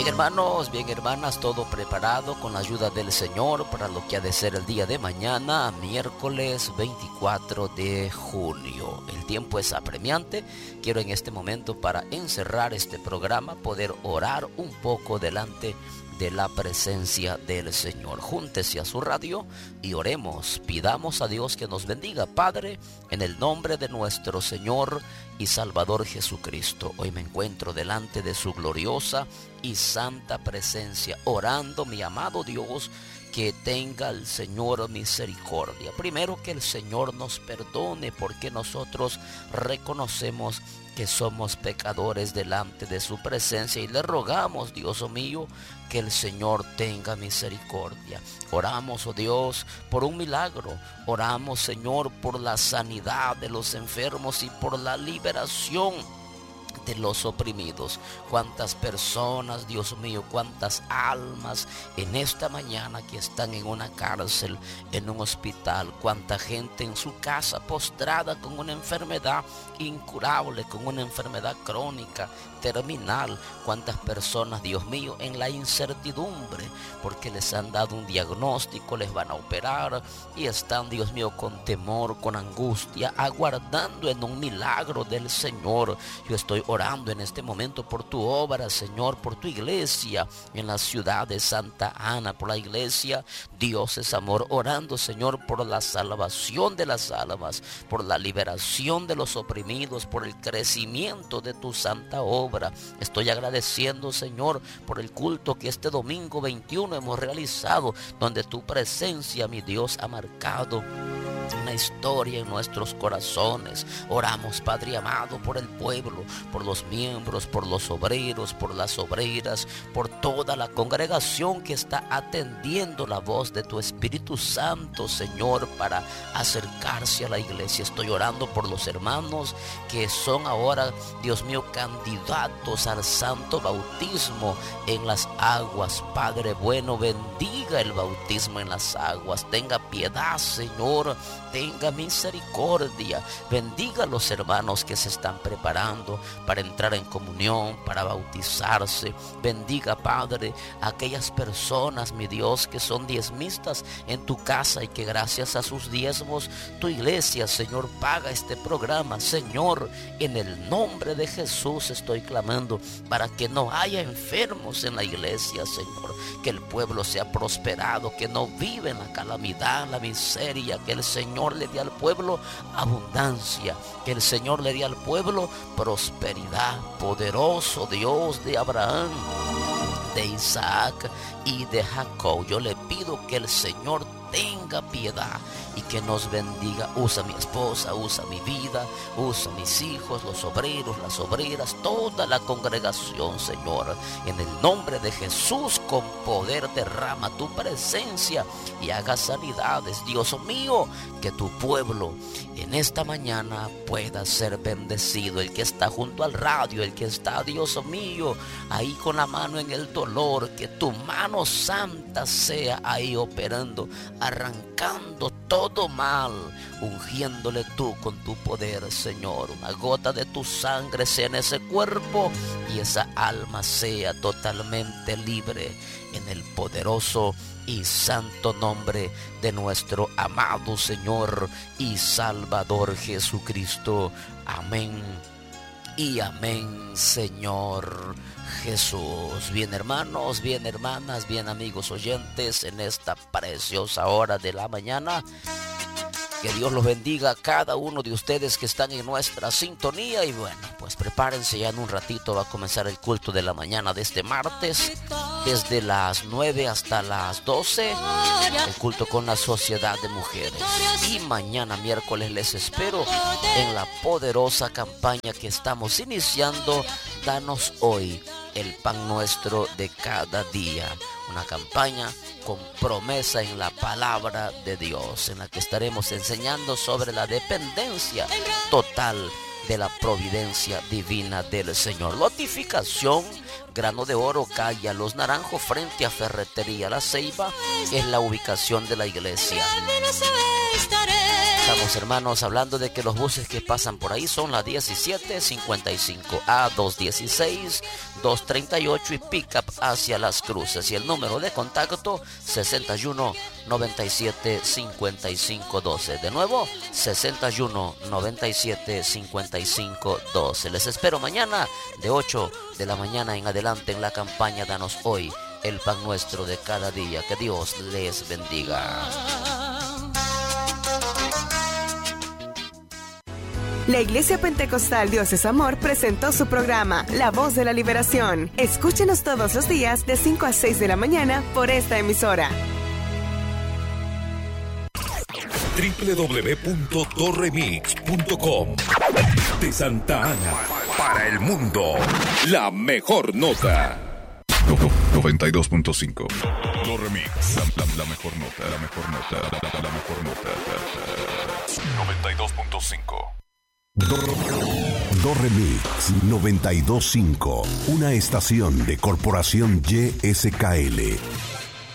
Bien hermanos, bien hermanas, todo preparado con la ayuda del Señor para lo que ha de ser el día de mañana, miércoles 24 de junio. El tiempo es apremiante. Quiero en este momento, para encerrar este programa, poder orar un poco delante de la presencia del Señor. Júntese a su radio y oremos. Pidamos a Dios que nos bendiga. Padre, en el nombre de nuestro Señor y Salvador Jesucristo, hoy me encuentro delante de su gloriosa y santa presencia, orando, mi amado Dios, que tenga el Señor misericordia. Primero, que el Señor nos perdone, porque nosotros reconocemos que somos pecadores delante de su presencia y le rogamos, Dios mío, que el Señor tenga misericordia. Oramos, oh Dios, por un milagro. Oramos, Señor, por la sanidad de los enfermos y por la liberación de los oprimidos. Cuántas personas, Dios mío, cuántas almas en esta mañana que están en una cárcel, en un hospital, cuánta gente en su casa postrada con una enfermedad incurable, con una enfermedad crónica, terminal. Cuántas personas, Dios mío, en la incertidumbre, porque les han dado un diagnóstico, les van a operar y están, Dios mío, con temor, con angustia, aguardando en un milagro del Señor. Yo estoy orando en este momento por tu obra, Señor, por tu iglesia en la ciudad de Santa Ana, por la iglesia Dios es Amor, orando, Señor, por la salvación de las almas, por la liberación de los oprimidos, por el crecimiento de tu santa obra. Estoy agradeciendo, Señor, por el culto que este domingo 21 hemos realizado, donde tu presencia, mi Dios, ha marcado una historia en nuestros corazones. Oramos, Padre amado, por el pueblo, por los miembros, por los obreros, por las obreras, por toda la congregación que está atendiendo la voz de tu Espíritu Santo, Señor, para acercarse a la iglesia. Estoy orando por los hermanos que son ahora, Dios mío, candidatos al santo bautismo en las aguas. Padre bueno, bendiga el bautismo en las aguas. Tenga piedad, Señor, tenga misericordia. Bendiga a los hermanos que se están preparando para entrar en comunión, para bautizarse. Bendiga, Padre, a aquellas personas, mi Dios, que son diezmistas en tu casa y que gracias a sus diezmos tu iglesia, Señor, paga este programa. Señor, en el nombre de Jesús estoy clamando para que no haya enfermos en la iglesia, Señor, que el pueblo sea prosperado, que no vive en la calamidad, la miseria, que el Señor le dé al pueblo abundancia, que el Señor le dé al pueblo prosperidad. Poderoso Dios de Abraham, de Isaac y de Jacob, yo le pido que el Señor tenga piedad y que nos bendiga. Usa mi esposa, usa mi vida, usa mis hijos, los obreros, las obreras, toda la congregación, Señor. En el nombre de Jesús, con poder derrama tu presencia y haga sanidades, Dios mío, que tu pueblo en esta mañana pueda ser bendecido. El que está junto al radio, el que está, Dios mío, ahí con la mano en el dolor, que tu mano santa sea ahí operando, arrancando todo mal, ungiéndole tú con tu poder, Señor. Una gota de tu sangre sea en ese cuerpo y esa alma sea totalmente libre, en el poderoso y santo nombre de nuestro amado Señor y Salvador Jesucristo. Amén y amén, Señor Jesús. Bien hermanos, bien hermanas, bien amigos oyentes, en esta preciosa hora de la mañana, que Dios los bendiga a cada uno de ustedes que están en nuestra sintonía. Y bueno, pues prepárense, ya en un ratito va a comenzar el culto de la mañana de este martes, desde las 9 hasta las 12, el culto con la Sociedad de Mujeres. Y mañana miércoles les espero en la poderosa campaña que estamos iniciando, Danos hoy el pan nuestro de cada día. Una campaña con promesa en la palabra de Dios, en la que estaremos enseñando sobre la dependencia total de la providencia divina del Señor. Notificación: Grano de Oro, calle Los Naranjos, frente a Ferretería La Ceiba, es la ubicación de la iglesia. Estamos, hermanos, hablando de que los buses que pasan por ahí son la 1755A, 216, 238 y pick-up hacia Las Cruces. Y el número de contacto 61 97 55 12. De nuevo, 61 97 55 12. Les espero mañana de 8 de la mañana en adelante en la campaña Danos Hoy el Pan Nuestro de cada día. Que Dios les bendiga. La Iglesia Pentecostal Dios es Amor presentó su programa La Voz de la Liberación. Escúchenos todos los días de 5 a 6 de la mañana por esta emisora. www.torremix.com. De Santa Ana para el mundo. La mejor nota. 92.5. Torremix. La mejor nota. La mejor nota. La mejor nota. 92.5. Dorremix 92.5, una estación de Corporación YSKL.